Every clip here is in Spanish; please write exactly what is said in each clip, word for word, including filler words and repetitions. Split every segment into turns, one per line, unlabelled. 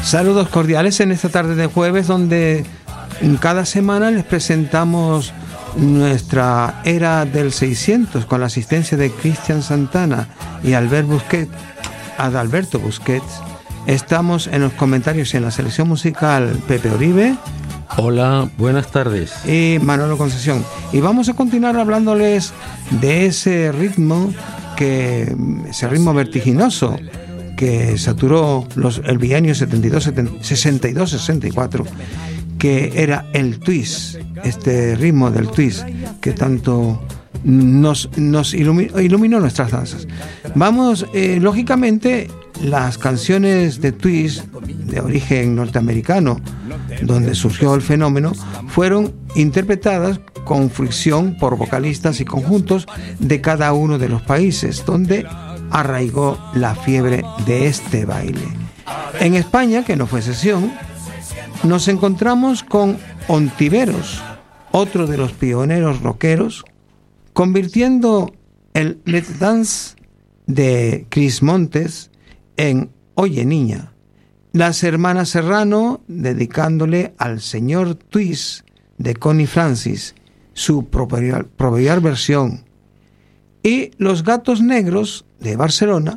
Saludos cordiales en esta tarde de jueves, donde cada semana les presentamos nuestra era del seiscientos con la asistencia de Cristian Santana y Albert Busquets, Adalberto Busquets. Estamos en los comentarios y en la selección musical Pepe Oribe.
Hola, buenas tardes.
Y Manolo Concesión. Y vamos a continuar hablándoles de ese ritmo, que ese ritmo vertiginoso que saturó los, el bienio setenta y dos sesenta y cuatro, que era el twist, este ritmo del twist que tanto nos, nos iluminó, iluminó nuestras danzas. Vamos, eh, lógicamente, las canciones de twist de origen norteamericano, donde surgió el fenómeno, fueron interpretadas con fricción por vocalistas y conjuntos de cada uno de los países, donde arraigó la fiebre de este baile. En España, que no fue excepción, nos encontramos con Ontiveros, otro de los pioneros rockeros, convirtiendo el Let's Dance de Chris Montes en Oye Niña. Las hermanas Serrano, dedicándole al señor Twist de Connie Francis, su propia, propia versión. Y Los Gatos Negros de Barcelona,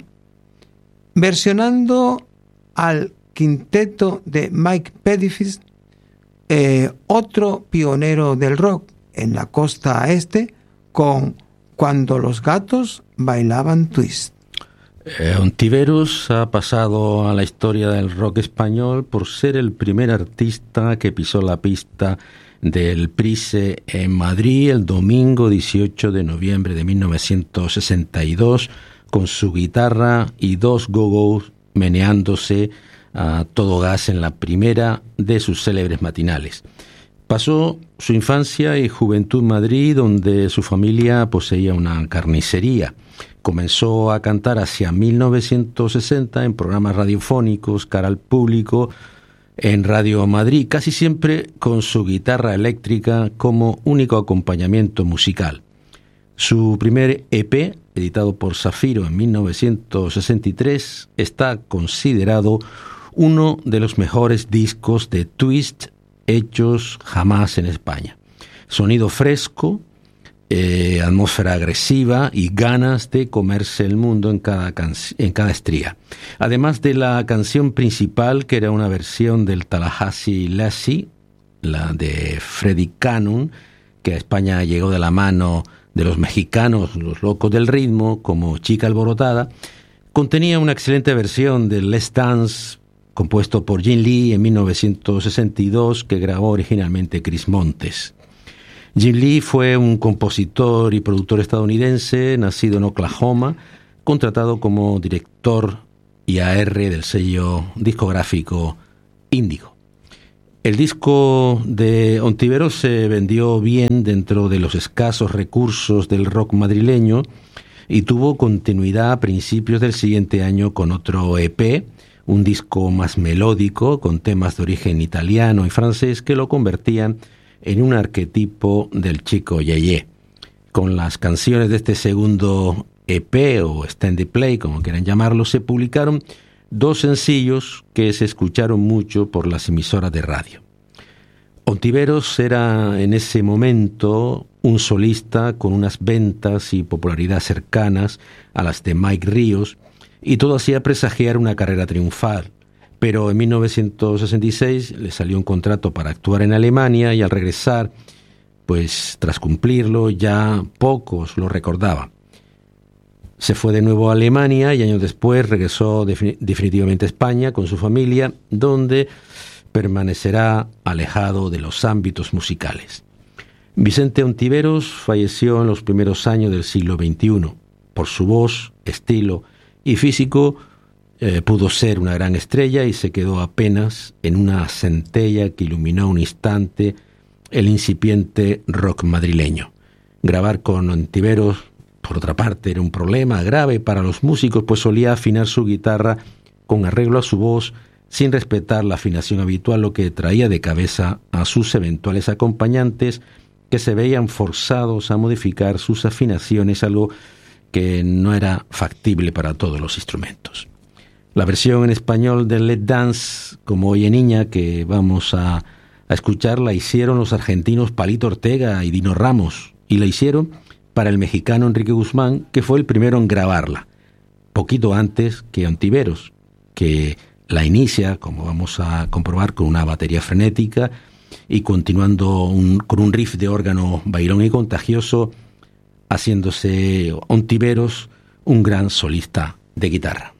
versionando al quinteto de Mike Pettifer, eh, otro pionero del rock en la costa este, con Cuando los gatos bailaban twist.
Eh, Ontiveros ha pasado a la historia del rock español por ser el primer artista que pisó la pista del Price en Madrid el domingo dieciocho de noviembre de mil novecientos sesenta y dos, con su guitarra y dos go-go's meneándose a todo gas en la primera de sus célebres matinales. Pasó su infancia y juventud en Madrid, donde su familia poseía una carnicería. Comenzó a cantar hacia mil novecientos sesenta en programas radiofónicos cara al público en Radio Madrid, casi siempre con su guitarra eléctrica como único acompañamiento musical. Su primer E P, editado por Zafiro en mil novecientos sesenta y tres, está considerado uno de los mejores discos de twist hechos jamás en España. Sonido fresco, eh, atmósfera agresiva y ganas de comerse el mundo en cada, can- en cada estría. Además de la canción principal, que era una versión del Tallahassee Lassie, la de Freddie Cannon, que a España llegó de la mano de los mexicanos, los locos del ritmo, como Chica Alborotada, contenía una excelente versión del Let's Dance, compuesto por Jim Lee en mil novecientos sesenta y dos, que grabó originalmente Chris Montes. Jim Lee fue un compositor y productor estadounidense, nacido en Oklahoma, contratado como director I A R del sello discográfico Índigo. El disco de Ontiveros se vendió bien dentro de los escasos recursos del rock madrileño y tuvo continuidad a principios del siguiente año con otro E P, un disco más melódico con temas de origen italiano y francés que lo convertían en un arquetipo del chico yeye. Con las canciones de este segundo E P o Stand and Play, como quieran llamarlo, se publicaron dos sencillos que se escucharon mucho por las emisoras de radio. Ontiveros era en ese momento un solista con unas ventas y popularidad cercanas a las de Mike Ríos, y todo hacía presagiar una carrera triunfal. Pero en mil novecientos sesenta y seis le salió un contrato para actuar en Alemania, y al regresar, pues tras cumplirlo, ya pocos lo recordaban. Se fue de nuevo a Alemania y años después regresó defini- definitivamente a España con su familia, donde permanecerá alejado de los ámbitos musicales. Vicente Ontiveros falleció en los primeros años del siglo veintiuno. Por su voz, estilo y físico, eh, pudo ser una gran estrella y se quedó apenas en una centella que iluminó un instante el incipiente rock madrileño. Grabar con Ontiveros, por otra parte, era un problema grave para los músicos, pues solía afinar su guitarra con arreglo a su voz sin respetar la afinación habitual, lo que traía de cabeza a sus eventuales acompañantes, que se veían forzados a modificar sus afinaciones, algo que no era factible para todos los instrumentos. La versión en español de Let's Dance, como Oye Niña, que vamos a, a escuchar, la hicieron los argentinos Palito Ortega y Dino Ramos, y la hicieron para el mexicano Enrique Guzmán, que fue el primero en grabarla, poquito antes que Ontiveros, que la inicia, como vamos a comprobar, con una batería frenética y continuando un, con un riff de órgano bailón y contagioso, haciéndose Ontiveros un gran solista de guitarra.